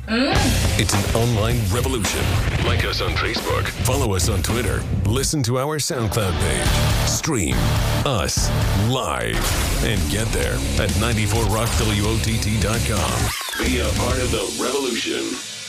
It's an online revolution. Like us on Facebook. Follow us on Twitter. Listen to our SoundCloud page. Stream us live. And get there at 94rockWOTT.com. Be a part of the revolution.